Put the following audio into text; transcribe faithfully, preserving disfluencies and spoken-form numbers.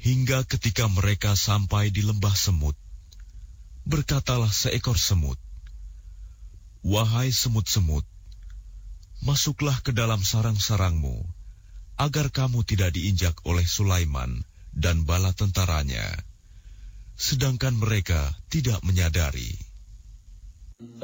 Hingga ketika mereka sampai di lembah semut, berkatalah seekor semut, "Wahai semut-semut, masuklah ke dalam sarang-sarangmu, agar kamu tidak diinjak oleh Sulaiman dan bala tentaranya." Sedangkan mereka tidak menyadari.